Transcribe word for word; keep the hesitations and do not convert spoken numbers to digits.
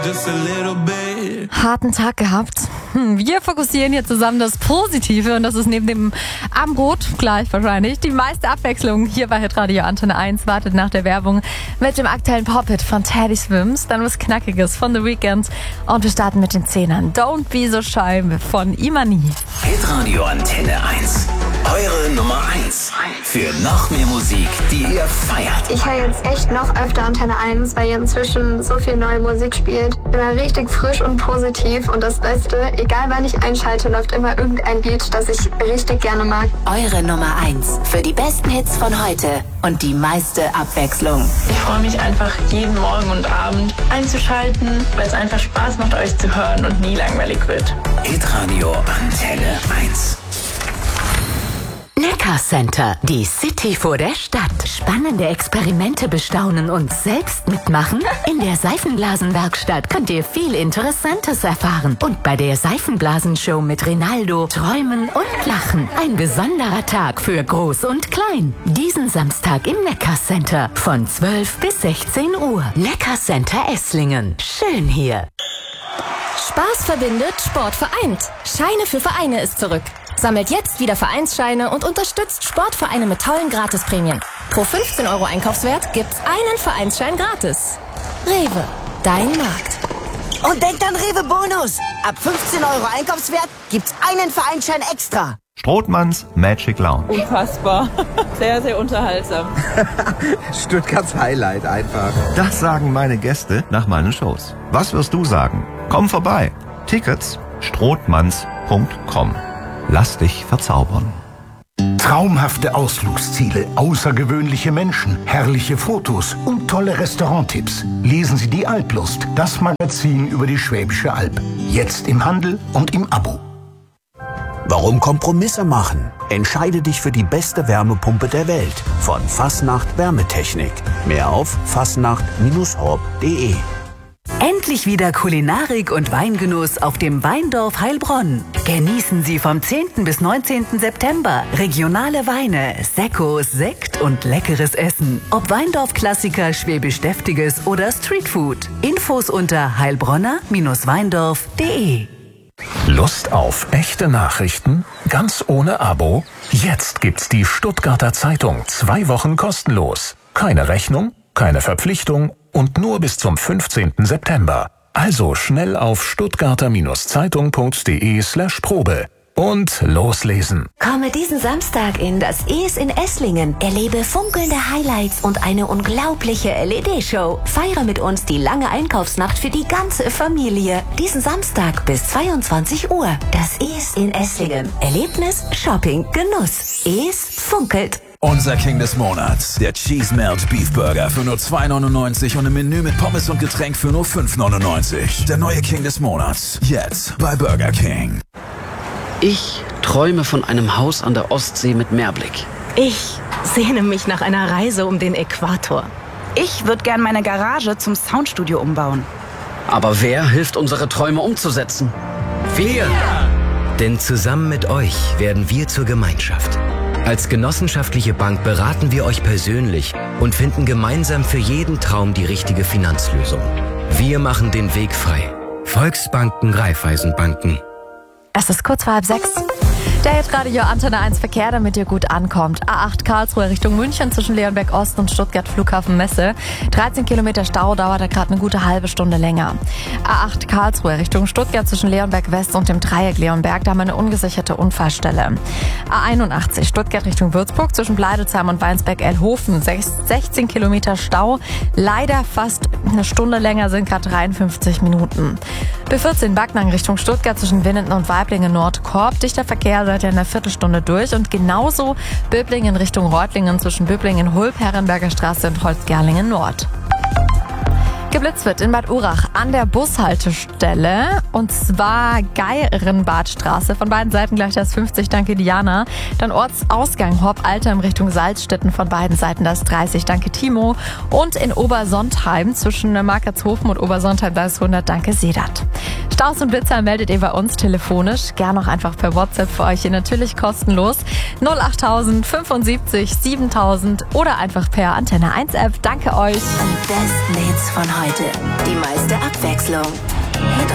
Harten Tag gehabt. Wir fokussieren hier zusammen das Positive und das ist neben dem Abendbrot gleich wahrscheinlich die meiste Abwechslung hier bei Hitradio Antenne eins. Wartet nach der Werbung mit dem aktuellen Pop-Hit von Teddy Swims, dann was Knackiges von The Weeknd und wir starten mit den Zehnern. Don't Be So Shy von Imani. Hitradio Antenne eins. Eure Nummer eins für noch mehr Musik, die ihr feiert. Ich höre jetzt echt noch öfter Antenne eins, weil ihr inzwischen so viel neue Musik spielt. Immer richtig frisch und positiv und das Beste, egal wann ich einschalte, läuft immer irgendein Beat, das ich richtig gerne mag. Eure Nummer eins für die besten Hits von heute und die meiste Abwechslung. Ich freue mich einfach jeden Morgen und Abend einzuschalten, weil es einfach Spaß macht, euch zu hören und nie langweilig wird. Hitradio Antenne eins. Neckar Center, die City vor der Stadt. Spannende Experimente bestaunen und selbst mitmachen? In der Seifenblasenwerkstatt könnt ihr viel Interessantes erfahren. Und bei der Seifenblasenshow mit Rinaldo träumen und lachen. Ein besonderer Tag für Groß und Klein. Diesen Samstag im Neckar Center von zwölf bis sechzehn Uhr. Neckar Center Esslingen. Schön hier. Spaß verbindet, Sport vereint. Scheine für Vereine ist zurück. Sammelt jetzt wieder Vereinsscheine und unterstützt Sportvereine mit tollen Gratisprämien. Pro fünfzehn Euro Einkaufswert gibt's einen Vereinsschein gratis. Rewe, dein Markt. Und denkt an Rewe Bonus. Ab fünfzehn Euro Einkaufswert gibt's einen Vereinsschein extra. Strothmanns Magic Lounge. Unfassbar. Sehr, sehr unterhaltsam. Stuttgarts Highlight einfach. Das sagen meine Gäste nach meinen Shows. Was wirst du sagen? Komm vorbei. Tickets strothmanns punkt com. Lass dich verzaubern. Traumhafte Ausflugsziele, außergewöhnliche Menschen, herrliche Fotos und tolle Restauranttipps. Lesen Sie die Alplust, das Magazin über die Schwäbische Alb. Jetzt im Handel und im Abo. Warum Kompromisse machen? Entscheide dich für die beste Wärmepumpe der Welt von Fasnacht Wärmetechnik. Mehr auf fasnacht Bindestrich horb punkt de. Endlich wieder Kulinarik und Weingenuss auf dem Weindorf Heilbronn. Genießen Sie vom zehnten bis neunzehnten September regionale Weine, Sekkos, Sekt und leckeres Essen. Ob Weindorf-Klassiker, Schwäbisch-Deftiges oder Streetfood. Infos unter heilbronner Weindorf punkt de. Lust auf echte Nachrichten? Ganz ohne Abo? Jetzt gibt's die Stuttgarter Zeitung. Zwei Wochen kostenlos. Keine Rechnung, keine Verpflichtung und nur bis zum fünfzehnten September. Also schnell auf stuttgarter-zeitung punkt de slash Probe und loslesen. Komme diesen Samstag in das E S in Esslingen. Erlebe funkelnde Highlights und eine unglaubliche L E D-Show. Feiere mit uns die lange Einkaufsnacht für die ganze Familie. Diesen Samstag bis zweiundzwanzig Uhr. Das E S in Esslingen. Erlebnis, Shopping, Genuss. E S funkelt. Unser King des Monats, der Cheese Melt Beef Burger für nur zwei neunundneunzig und im Menü mit Pommes und Getränk für nur fünf neunundneunzig. Der neue King des Monats, jetzt bei Burger King. Ich träume von einem Haus an der Ostsee mit Meerblick. Ich sehne mich nach einer Reise um den Äquator. Ich würde gern meine Garage zum Soundstudio umbauen. Aber wer hilft, unsere Träume umzusetzen? Wir! Denn zusammen mit euch werden wir zur Gemeinschaft. Als genossenschaftliche Bank beraten wir euch persönlich und finden gemeinsam für jeden Traum die richtige Finanzlösung. Wir machen den Weg frei. Volksbanken, Raiffeisenbanken. Es ist kurz vor halb sechs. Der Hitradio Antenne eins Verkehr, damit ihr gut ankommt. A acht Karlsruhe Richtung München zwischen Leonberg Ost und Stuttgart Flughafen Messe. dreizehn Kilometer Stau, dauert da gerade eine gute halbe Stunde länger. A acht Karlsruhe Richtung Stuttgart zwischen Leonberg West und dem Dreieck Leonberg. Da haben wir eine ungesicherte Unfallstelle. A einundachtzig Stuttgart Richtung Würzburg zwischen Bleidelsheim und Weinsberg-Elhofen. sechzehn Kilometer Stau. Leider fast eine Stunde länger, sind gerade dreiundfünfzig Minuten. B vierzehn Backnang Richtung Stuttgart zwischen Winnenden und Weiblingen Nordkorb. Dichter Verkehr seid ihr in einer Viertelstunde durch. Und genauso Böblingen Richtung Reutlingen zwischen Böblingen Hulp, Herrenberger Straße und Holzgerlingen Nord. Geblitzt wird in Bad Urach an der Bushaltestelle und zwar Geirenbadstraße. Von beiden Seiten gleich das fünfzig, danke Diana. Dann Ortsausgang Horb-Altheim Richtung Salzstetten von beiden Seiten das dreißig, danke Timo. Und in Obersontheim zwischen Markertshofen und Obersontheim das hundert, danke Sedat. Staus und Blitzer meldet ihr bei uns telefonisch. Gern auch einfach per WhatsApp für euch hier natürlich kostenlos. null achttausend fünfundsiebzig siebentausend oder einfach per Antenne eins App. Danke euch. Die besten Hits von heute. Die meiste Abwechslung.